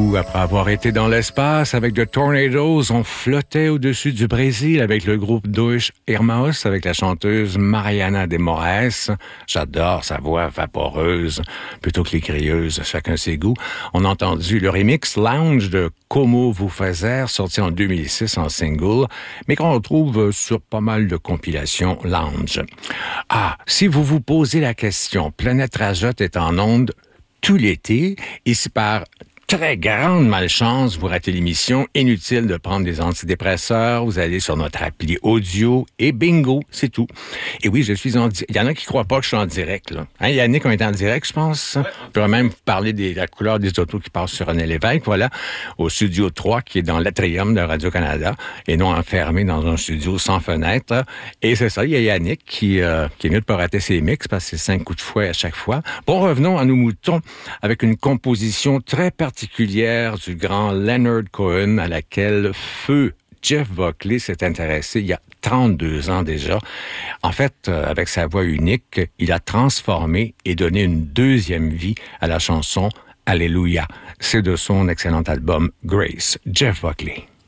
Coup, après avoir été dans l'espace avec The Tornadoes, on flottait au-dessus du Brésil avec le groupe Dos Irmãos, avec la chanteuse Mariana de Moraes. J'adore sa voix vaporeuse, plutôt que les crieuses, chacun ses goûts. On a entendu le remix Lounge de Como Vous Fazer, sorti en 2006 en single, mais qu'on retrouve sur pas mal de compilations lounge. Ah, si vous vous posez la question, Planète Rajotte est en onde tout l'été, et si par très grande malchance, vous ratez l'émission, inutile de prendre des antidépresseurs, vous allez sur notre appli audio et bingo, c'est tout. Et oui, je suis en il y en a qui croient pas que je suis en direct, là. Hein, Yannick, on est en direct, je pense. Ouais. On pourrait même parler de la couleur des autos qui passent sur René Lévesque, voilà, au studio 3, qui est dans l'atrium de Radio-Canada, et non enfermé dans un studio sans fenêtre. Et c'est ça, il y a Yannick qui est mieux de pas rater ses mix, parce que c'est 5 coups de fouet à chaque fois. Bon, revenons à nos moutons, avec une composition très particulière du grand Leonard Cohen, à laquelle feu Jeff Buckley s'est intéressé il y a 32 ans déjà. En fait, avec sa voix unique, il a transformé et donné une deuxième vie à la chanson Alléluia. C'est de son excellent album Grace. Jeff Buckley.